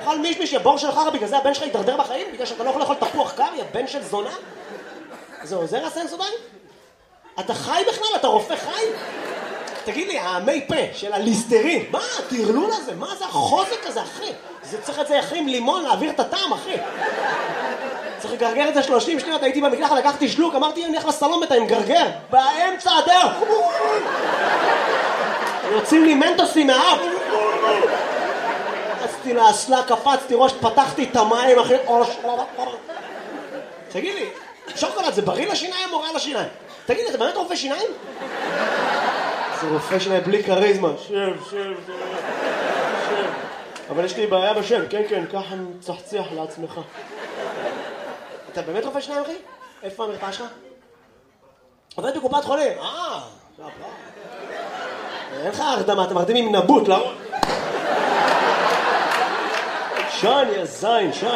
תאכל מישמיש, יא בור של חרא, בגלל זה הבן שלך ידרדר בחיים? בגלל שאתה לא יכול לאכול תפוח קר, יא בן של זונה? זה עוזר הסנסודיים? אתה חי בכלל? אתה רופא חי? תגיד לי, המי פה של הליסטרין, מה הטרלול הזה? מה זה החוזק הזה, אחי? זה צריך את זה אחי עם לימון להעביר את הטעם, אחי. צריך לגרגר את זה 30 שניות, הייתי במקלחת, לקחתי שלוק, אמרתי, אני הולך לסלון בינתיים, גרגר, באמצע הדרך. יוצאים לי מנטוסים מהאף. רצתי לאסלה, קפצתי ראש, פתחתי את המים, אחי. תגיד לי, שוקולד זה בריא לשיניים או רע לשיניים? תגיד לי, אתה באמת רופא שיניים? זה רופא שיניים בלי קריזמה. שב. אבל יש לי בעיה בשם, כן, ככה מצחצח לעצמך. אתה באמת רופא שיניים, אחי? איפה המרפאה שלך? עובד בקופת חולים. אין לך הרדמה, אתה מרדים עם נבוט, לא? שן, יא זין, שן.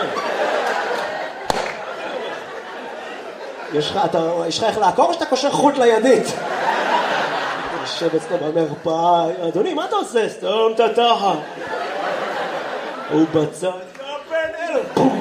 יש לך איך לעקור או שאתה קושר חוט לידית? יושב אצלו במרפאה, אדוני, מה אתה עושה? סתום את התחת. הוא בצד. בן אלו. בום.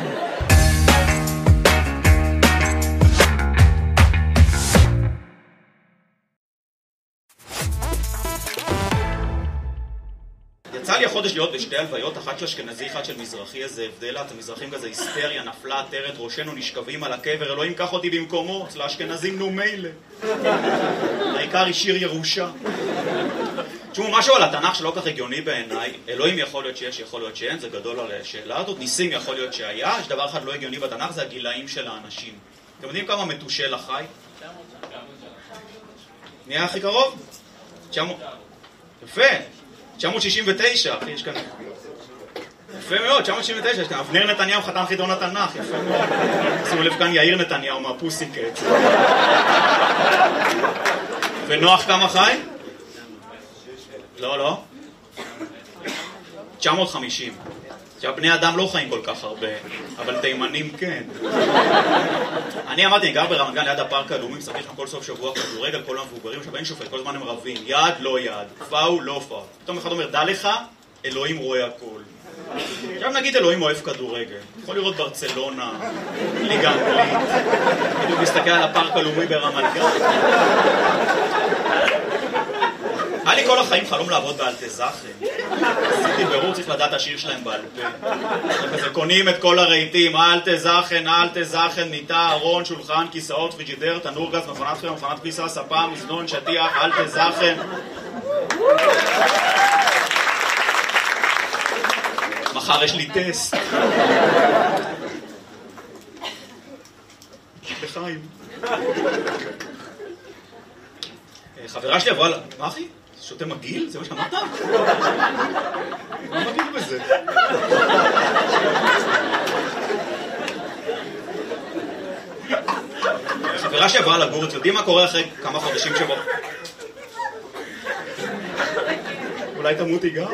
יצא לי החודש להיות בשתי הלוויות, אחת של אשכנזי, אחת של מזרחי, איזה הבדל, את המזרחים כזה היסטריה, נפלה, עטרת, ראשנו נשכבים על הקבר, אלוהים קח אותי במקומו, אצל האשכנזים נו מילא. העיקר השאיר ירושה. תשמעו, משהו על התנ"ך שלא כך הגיוני בעיניי, אלוהים יכול להיות שיש, יכול להיות שאין, זה גדול על השאלה הזאת, ניסים יכול להיות שהיה, יש דבר אחד לא הגיוני בתנ"ך, זה הגילאים של האנשים. אתם יודעים כמה מתושלח חי? נהיה הכי קרוב? 900. יפה. 969, אחי, יש כאן... יפה מאוד, 969, יש כאן... אבנר נתניהו חתן חידון התנ"ך, יפה מאוד. שימו לב כאן יאיר נתניהו מהפוסיקט. ונוח כמה חי? לא. 950. עכשיו, בני אדם לא חיים כל כך הרבה, אבל תימנים כן. אני אמרתי, אני גר ברמת גן ליד הפארק הלאומי, משחק שם כל סוף שבוע כדורגל, כל המבוגרים, עכשיו אין שופט, כל הזמן הם רבים, יד לא יד, פאול לא פאול. פתאום אחד אומר, דע לך, אלוהים רואה הכל. עכשיו נגיד אלוהים אוהב כדורגל, יכול לראות ברצלונה, ליגה אנגלית, בדיוק מסתכל על הפארק הלאומי ברמת גן. היה לי כל החיים חלום לעבוד באלטה זכן. עשיתי ברור, צריך לדעת השיר שלהם בעל פה. כזה קונים את כל הרהיטים, אלטה זכן, מיטה, ארון, שולחן, כיסאות, פריג'ידר, תנור גז, מכונת חם, מכונת כביסה, ספה, מזנון, שטיח, אלטה זכן. מחר יש לי טסט. לחיים. חברה שלי עברה... מה אחי? שותה מגיל? זה מה שאמרת? מה מגיל בזה? חברה שעברה לגור, יודעים מה קורה אחרי כמה חודשים שבו? אולי תמותי גם?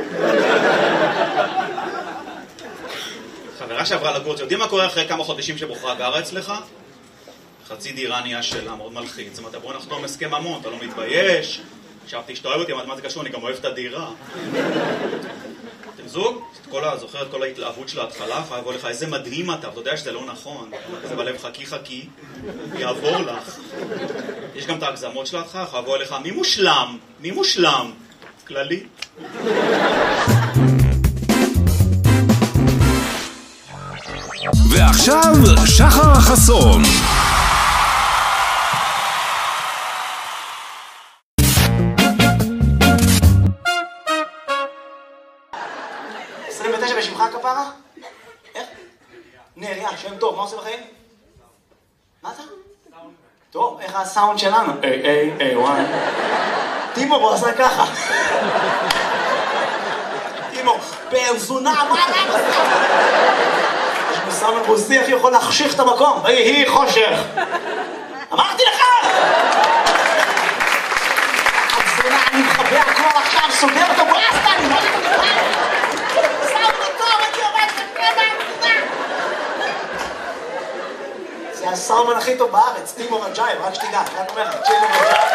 חברה שעברה לגור, יודעים מה קורה אחרי כמה חודשים שבוחרה גרה אצלך? חצי דירה נהיה שלה, מאוד מלחיץ. זאת אומרת, בוא נחתום הסכם ממון, אתה לא מתבייש? חשבתי שאתה אוהב אותי, מה זה קשור? אני גם אוהב את הדירה. אתם זוג? זוכר את כל ההתלהבות של ההתחלה? חייב לבוא לך, איזה מדהים אתה, אתה יודע שזה לא נכון. זה בלב חכי, יעבור לך. יש גם את ההגזמות של ההתחלה, חייב לבוא לך, מי מושלם? כללי. ועכשיו, שחר חסון. בשמך כפרה? איך? נריה, שם טוב, מה עושה בחיים? מה אתה? טוב, איך הסאונד שלנו? וואי. טימו, בוא עשה ככה. טימו, פרזונה, מה אתה עושה? יש מסאמן רוסי, איך יכול להחשיך את המקום? היא חושך. אמרתי לך! פרזונה, אני מחבא הכל עכשיו, סוגר אותו ברסטה, אני לא יודע. זה הסאומן הכי טוב בארץ, טימו רג'ייב, רק שתדע, רק אומר לך, צ'ימו רג'ייב.